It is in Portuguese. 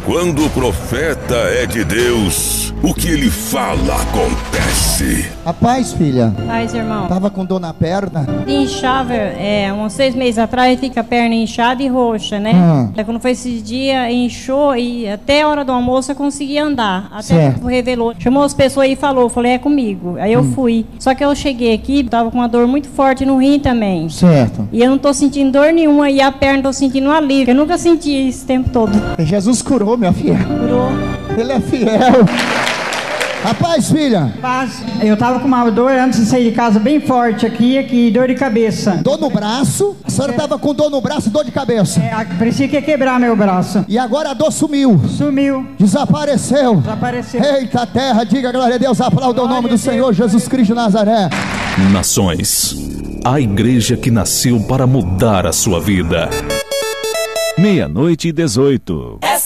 Quando o profeta é de Deus, o que ele fala acontece. A paz, filha. Paz, irmão. Tava com dor na perna? Inchava, uns 6 meses atrás, fica a perna inchada e roxa, né? Aí quando foi esse dia, inchou e até a hora do almoço eu consegui andar. Até que revelou. Chamou as pessoas e falou, falei, é comigo. Aí eu fui. Só que eu cheguei aqui, tava com uma dor muito forte no rim também. Certo. E eu não tô sentindo dor nenhuma e a perna tô sentindo um alívio. Eu nunca senti esse tempo todo. Jesus curou, minha filha. Curou. Ele é fiel. Rapaz, filha. Paz, eu tava com uma dor antes de sair de casa bem forte aqui, dor de cabeça. Dor no braço. A senhora tava com dor no braço e dor de cabeça. Parecia que ia quebrar meu braço. E agora a dor sumiu. Sumiu. Desapareceu. Desapareceu. Eita terra, diga glória a Deus, aplauda o nome do Senhor Jesus Cristo de Nazaré. Nações, a igreja que nasceu para mudar a sua vida. 00:18.